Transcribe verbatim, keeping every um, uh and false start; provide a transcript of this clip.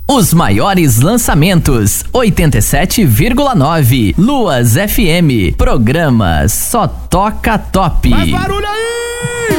Os maiores lançamentos, oitenta e sete vírgula nove. Luas F M. Programa Só Toca Top. Faz barulho aí!